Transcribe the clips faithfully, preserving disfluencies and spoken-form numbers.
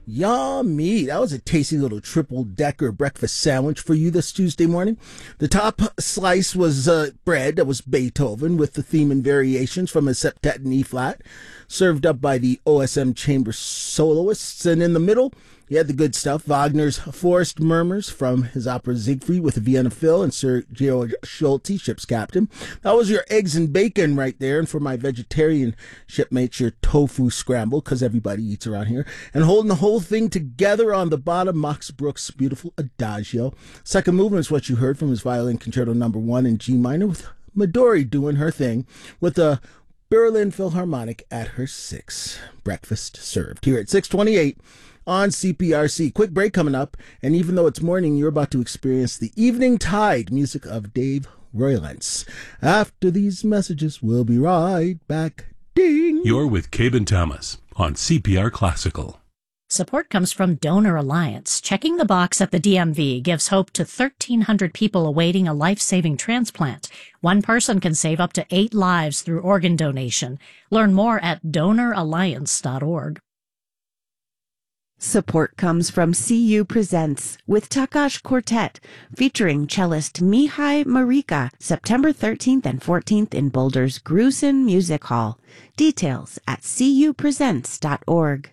Yummy. That was a tasty little triple-decker breakfast sandwich for you this Tuesday morning. The top slice was uh, bread that was Beethoven with the theme and variations from a septet and E-flat, served up by the O S M Chamber soloists. And in the middle, you had the good stuff, Wagner's Forest Murmurs from his opera Siegfried with a Vienna fill and Sir Georg Schulte, ship's captain. That was your eggs and bacon right there. And for my vegetarian shipmates, your tofu scramble, because everybody eats around here. And holding the whole thing together on the bottom, Max Bruch's beautiful Adagio. Second movement is what you heard from his violin concerto number one in G minor, with Midori doing her thing with the Berlin Philharmonic at her six. Breakfast served here at six twenty-eight on C P R C. Quick break coming up, and even though it's morning, you're about to experience the Evening Tide music of Dave Roylance. After these messages, we'll be right back. Ding! You're with Cabe Thomas on C P R Classical. Support comes from Donor Alliance. Checking the box at the D M V gives hope to thirteen hundred people awaiting a life-saving transplant. One person can save up to eight lives through organ donation. Learn more at donor alliance dot org. Support comes from C U Presents with Takash Quartet, featuring cellist Mihai Marika, September thirteenth and fourteenth in Boulder's Grusin Music Hall. Details at c u presents dot org.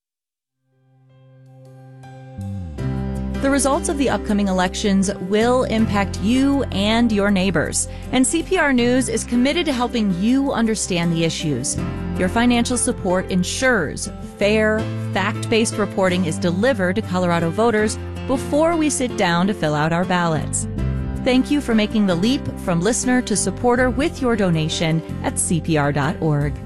The results of the upcoming elections will impact you and your neighbors, and C P R News is committed to helping you understand the issues. Your financial support ensures fair, fact-based reporting is delivered to Colorado voters before we sit down to fill out our ballots. Thank you for making the leap from listener to supporter with your donation at c p r dot org.